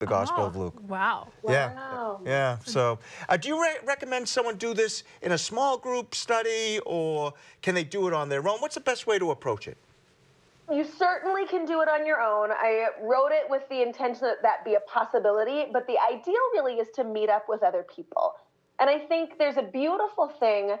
the Gospel of Luke. Wow. Yeah. Wow. Yeah. So, do you recommend someone do this in a small group study, or can they do it on their own? What's the best way to approach it? You certainly can do it on your own. I wrote it with the intention that that be a possibility, but the ideal really is to meet up with other people. And I think there's a beautiful thing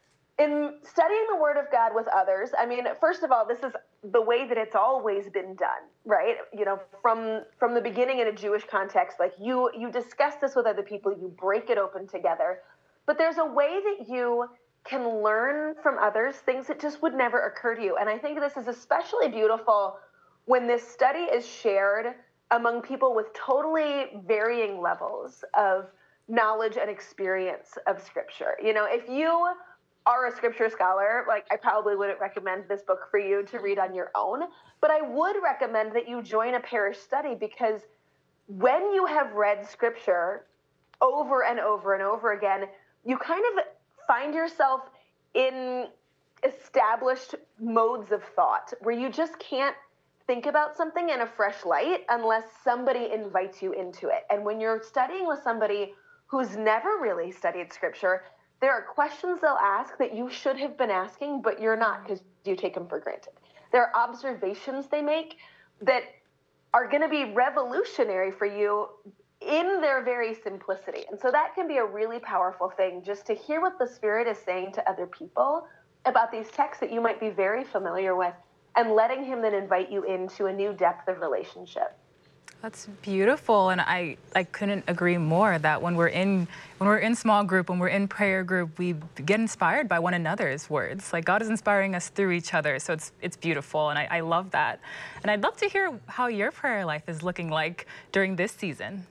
in studying the Word of God with others. I mean, first of all, this is the way that it's always been done, right? You know, from the beginning in a Jewish context, like you discuss this with other people, you break it open together. But there's a way that you can learn from others things that just would never occur to you. And I think this is especially beautiful when this study is shared among people with totally varying levels of knowledge and experience of Scripture. You know, if you are a Scripture scholar, like I probably wouldn't recommend this book for you to read on your own, but I would recommend that you join a parish study, because when you have read Scripture over and over and over again, you kind of find yourself in established modes of thought where you just can't think about something in a fresh light unless somebody invites you into it. And when you're studying with somebody who's never really studied Scripture, there are questions they'll ask that you should have been asking, but you're not, because you take them for granted. There are observations they make that are going to be revolutionary for you in their very simplicity. And so that can be a really powerful thing, just to hear what the Spirit is saying to other people about these texts that you might be very familiar with, and letting Him then invite you into a new depth of relationship. That's beautiful, and I couldn't agree more that when we're in small group, when we're in prayer group, we get inspired by one another's words. Like God is inspiring us through each other, so it's beautiful, and I love that. And I'd love to hear how your prayer life is looking like during this season.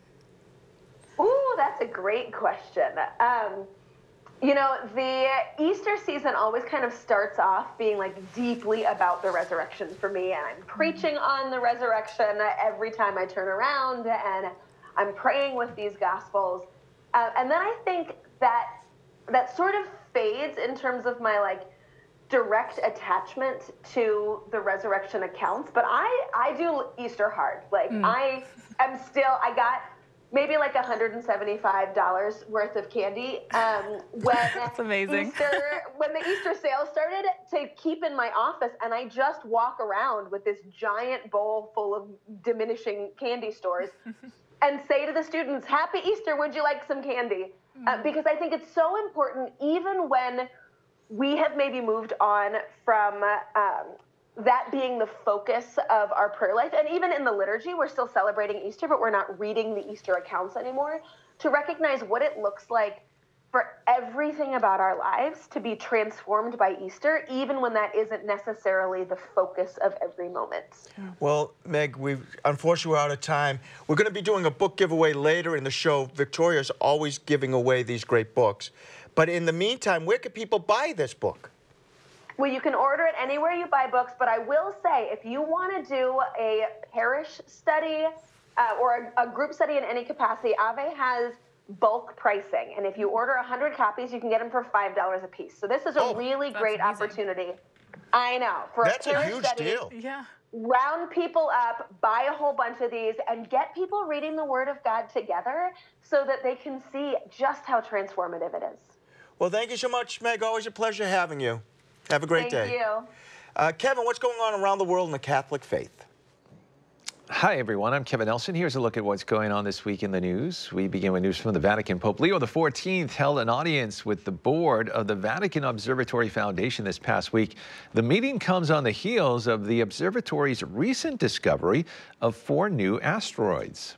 Ooh, that's a great question. You know, the Easter season always kind of starts off being like deeply about the resurrection for me, and I'm preaching on the resurrection every time I turn around, and I'm praying with these Gospels. And then I think that sort of fades in terms of my like direct attachment to the resurrection accounts, but I do Easter hard. Like I got maybe like $175 worth of candy when That's amazing. when the Easter sale started, to keep in my office, and I just walk around with this giant bowl full of diminishing candy stores and say to the students, "Happy Easter, would you like some candy?" Because I think it's so important, even when we have maybe moved on from that being the focus of our prayer life. And even in the liturgy, we're still celebrating Easter, but we're not reading the Easter accounts anymore, to recognize what it looks like for everything about our lives to be transformed by Easter, even when that isn't necessarily the focus of every moment. Well, Meg, unfortunately, we're out of time. We're going to be doing a book giveaway later in the show. Victoria's always giving away these great books. But in the meantime, where can people buy this book? Well, you can order it anywhere you buy books, but I will say, if you want to do a parish study or a group study in any capacity, Ave has bulk pricing. And if you order 100 copies, you can get them for $5 a piece. So this is a really great opportunity. I know. For that's a huge study, deal. Yeah. Round people up, buy a whole bunch of these, and get people reading the Word of God together so that they can see just how transformative it is. Well, thank you so much, Meg. Always a pleasure having you. Have a great day. Thank you. Kevin, what's going on around the world in the Catholic faith? Hi, everyone. I'm Kevin Nelson. Here's a look at what's going on this week in the news. We begin with news from the Vatican. Pope Leo XIV held an audience with the board of the Vatican Observatory Foundation this past week. The meeting comes on the heels of the observatory's recent discovery of 4 new asteroids.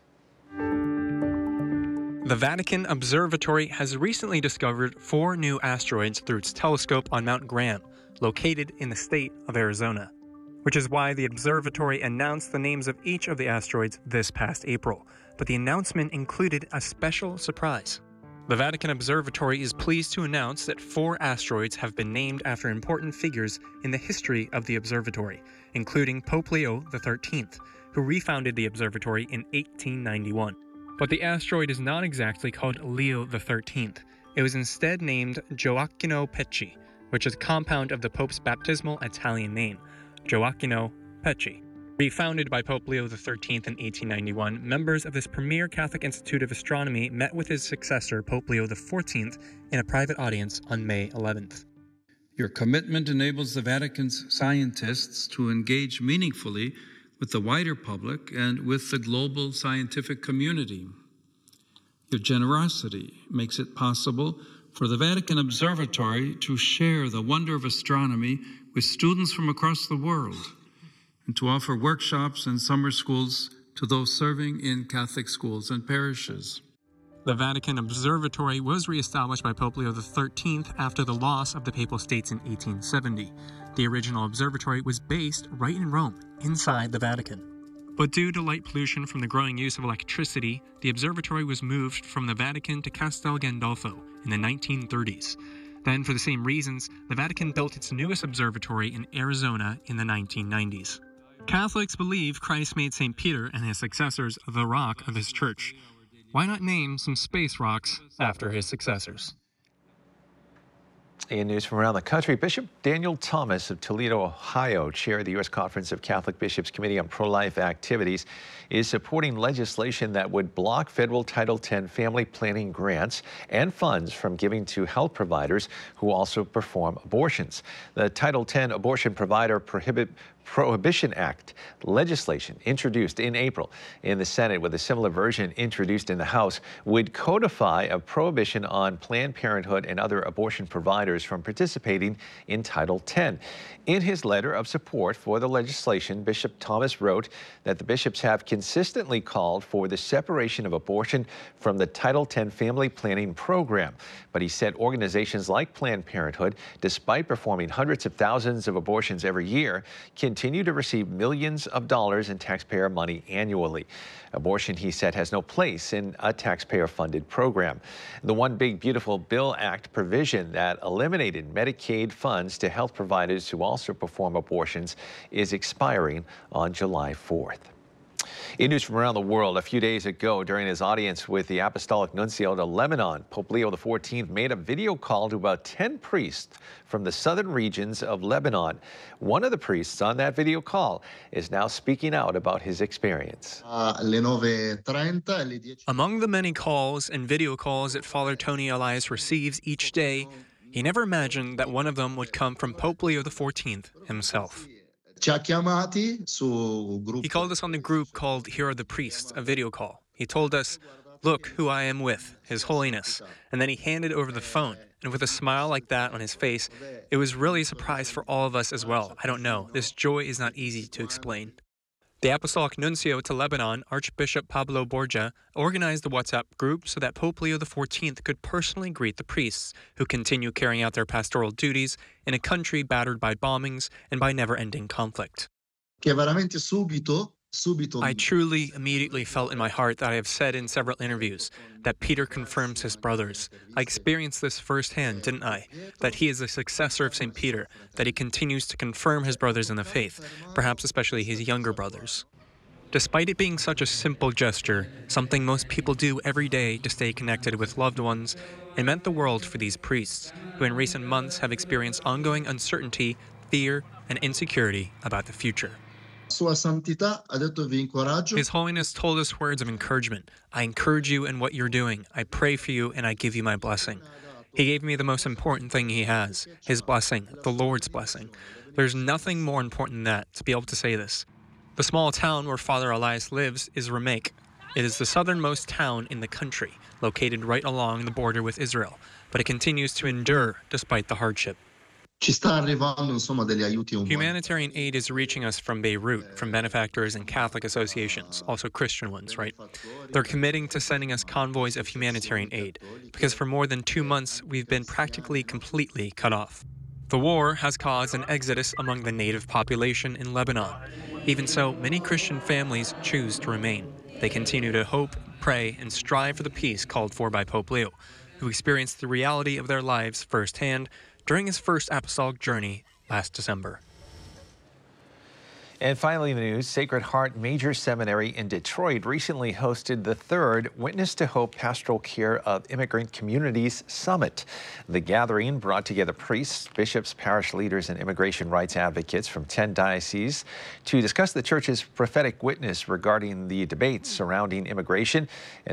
The Vatican Observatory has recently discovered 4 new asteroids through its telescope on Mount Graham, located in the state of Arizona, which is why the observatory announced the names of each of the asteroids this past April. But the announcement included a special surprise. The Vatican Observatory is pleased to announce that 4 asteroids have been named after important figures in the history of the observatory, including Pope Leo XIII, who refounded the observatory in 1891. But the asteroid is not exactly called Leo XIII. It was instead named Gioacchino Pecci, which is a compound of the Pope's baptismal Italian name, Gioacchino Pecci. Refounded by Pope Leo XIII in 1891, members of this premier Catholic Institute of Astronomy met with his successor, Pope Leo XIV, in a private audience on May 11th. Your commitment enables the Vatican's scientists to engage meaningfully with the wider public and with the global scientific community. Your generosity makes it possible for the Vatican Observatory to share the wonder of astronomy with students from across the world and to offer workshops and summer schools to those serving in Catholic schools and parishes. The Vatican Observatory was reestablished by Pope Leo XIII after the loss of the Papal States in 1870. The original observatory was based right in Rome, inside the Vatican. But due to light pollution from the growing use of electricity, the observatory was moved from the Vatican to Castel Gandolfo in the 1930s. Then, for the same reasons, the Vatican built its newest observatory in Arizona in the 1990s. Catholics believe Christ made St. Peter and his successors the rock of his church. Why not name some space rocks after his successors? In news from around the country, Bishop Daniel Thomas of Toledo, Ohio, chair of the U.S. Conference of Catholic Bishops Committee on Pro-Life Activities, is supporting legislation that would block federal Title X family planning grants and funds from giving to health providers who also perform abortions. The Title X Abortion Provider Prohibition Act legislation introduced in April in the Senate, with a similar version introduced in the House, would codify a prohibition on Planned Parenthood and other abortion providers from participating in Title X. In his letter of support for the legislation, Bishop Thomas wrote that the bishops have consistently called for the separation of abortion from the Title X family planning program. But he said organizations like Planned Parenthood, despite performing hundreds of thousands of abortions every year, continue to receive millions of dollars in taxpayer money annually. Abortion, he said, has no place in a taxpayer-funded program. The One Big Beautiful Bill Act provision that eliminated Medicaid funds to health providers who also perform abortions is expiring on July 4th. In news from around the world, a few days ago, during his audience with the Apostolic Nuncio to Lebanon, Pope Leo XIV made a video call to about 10 priests from the southern regions of Lebanon. One of the priests on that video call is now speaking out about his experience. Among the many calls and video calls that Father Tony Elias receives each day, he never imagined that one of them would come from Pope Leo XIV himself. He called us on the group called Here Are the Priests, a video call. He told us, "Look who I am with, His Holiness." And then he handed over the phone. And with a smile like that on his face, it was really a surprise for all of us as well. I don't know. This joy is not easy to explain. The Apostolic Nuncio to Lebanon, Archbishop Pablo Borgia, organized the WhatsApp group so that Pope Leo XIV could personally greet the priests who continue carrying out their pastoral duties in a country battered by bombings and by never-ending conflict. I truly, immediately felt in my heart that I have said in several interviews, that Peter confirms his brothers. I experienced this firsthand, didn't I? That he is the successor of St. Peter, that he continues to confirm his brothers in the faith, perhaps especially his younger brothers. Despite it being such a simple gesture, something most people do every day to stay connected with loved ones, it meant the world for these priests, who in recent months have experienced ongoing uncertainty, fear, and insecurity about the future. His Holiness told us words of encouragement. I encourage you in what you're doing. I pray for you and I give you my blessing. He gave me the most important thing he has, his blessing, the Lord's blessing. There's nothing more important than that, to be able to say this. The small town where Father Elias lives is Ramek. It is the southernmost town in the country, located right along the border with Israel, but it continues to endure despite the hardship. Humanitarian aid is reaching us from Beirut, from benefactors and Catholic associations, also Christian ones, right? They're committing to sending us convoys of humanitarian aid, because for more than 2 months, we've been practically completely cut off. The war has caused an exodus among the native population in Lebanon. Even so, many Christian families choose to remain. They continue to hope, pray, and strive for the peace called for by Pope Leo, who experienced the reality of their lives firsthand during his first apostolic journey last December. And finally in the news, Sacred Heart Major Seminary in Detroit recently hosted the third Witness to Hope Pastoral Care of Immigrant Communities Summit. The gathering brought together priests, bishops, parish leaders, and immigration rights advocates from 10 dioceses to discuss the church's prophetic witness regarding the debates surrounding immigration and